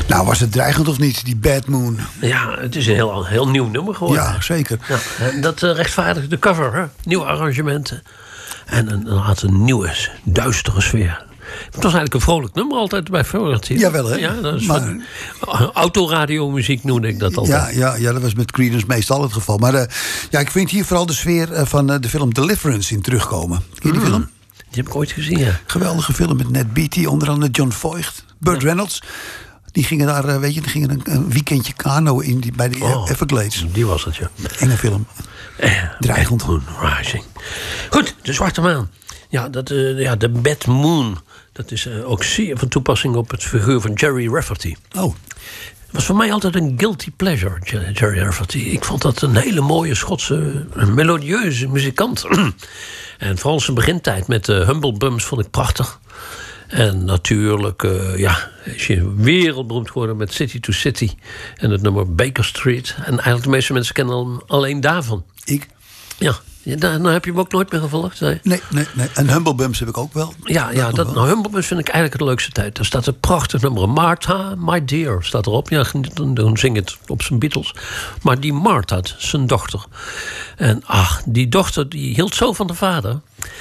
Nou, was het dreigend of niet, die Bad Moon? Ja, het is een heel nieuw nummer geworden. Ja, zeker. Ja, en dat rechtvaardigt de cover, hè? Nieuwe arrangementen. En een nieuwe, duistere sfeer. Het was eigenlijk een vrolijk nummer altijd bij Fogerty. Jawel, hè? Ja, dat is autoradiomuziek noemde ik dat altijd. Ja, dat was met Creedence meestal het geval. Maar ik vind hier vooral de sfeer van de film Deliverance in terugkomen. Ken je die film? Die heb ik ooit gezien, ja. Geweldige film met Ned Beatty, onder andere John Voight, Burt Reynolds. Die gingen daar, een weekendje kano in bij de Everglades. Die was het, ja. Enge film. Dreigend. Moon Rising. Goed, de Zwarte Maan. Ja, de Bad Moon. Dat is ook zeer van toepassing op het figuur van Gerry Rafferty. Oh. Het was voor mij altijd een guilty pleasure, Gerry Rafferty. Ik vond dat een hele mooie Schotse, melodieuze muzikant. En vooral zijn begintijd met de Humble Bums vond ik prachtig. En natuurlijk, is je wereldberoemd geworden met City to City. En het nummer Baker Street. En eigenlijk de meeste mensen kennen hem alleen daarvan. Ik? Ja. Dan heb je hem ook nooit meer gevolgd? Nee. En Humble Bums heb ik ook wel. Humble Bums vind ik eigenlijk het leukste tijd. Daar staat een prachtig nummer. Martha, my dear, staat erop. Ja, dan zing het op zijn Beatles. Maar die Martha, zijn dochter. En die dochter die hield zo van de vader.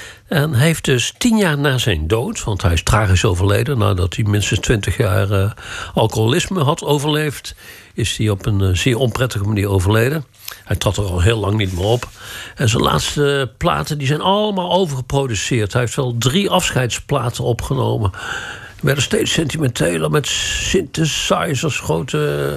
En heeft dus 10 jaar na zijn dood, want hij is tragisch overleden, nadat hij minstens 20 jaar alcoholisme had overleefd, is hij op een zeer onprettige manier overleden. Hij trad er al heel lang niet meer op. En zijn laatste platen die zijn allemaal overgeproduceerd. Hij heeft wel 3 afscheidsplaten opgenomen. Die werden steeds sentimenteler met synthesizers, grote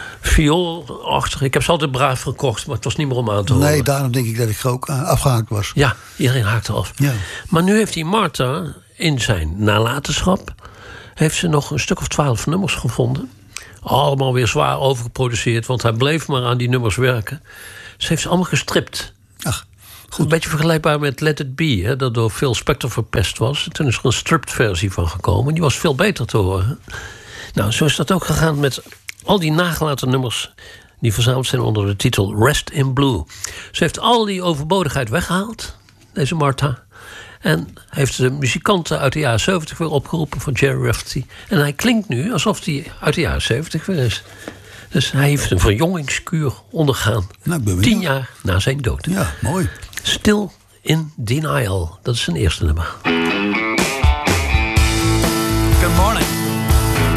vioolachtig. Ik heb ze altijd braaf gekocht, maar het was niet meer om aan te horen. Nee, daarom denk ik dat ik ook afgehaakt was. Ja, iedereen haakte af. Ja. Maar nu heeft die Martha in zijn nalatenschap, heeft ze nog een stuk of 12 nummers gevonden. Allemaal weer zwaar overgeproduceerd, want hij bleef maar aan die nummers werken. Ze heeft ze allemaal gestript. Ach, goed. Een beetje vergelijkbaar met Let It Be, hè, dat door Phil Spector verpest was. Toen is er een stripped versie van gekomen. Die was veel beter te horen. Nou, zo is dat ook gegaan met al die nagelaten nummers die verzameld zijn onder de titel Rest in Blue. Ze heeft al die overbodigheid weggehaald, deze Martha. En heeft de muzikanten uit de jaren 70 weer opgeroepen van Gerry Rafferty. En hij klinkt nu alsof hij uit de jaren 70 weer is. Dus hij heeft een verjongingskuur ondergaan. Nou, 10 jaar na zijn dood. Ja, mooi. Still in Denial. Dat is zijn eerste nummer. Good morning.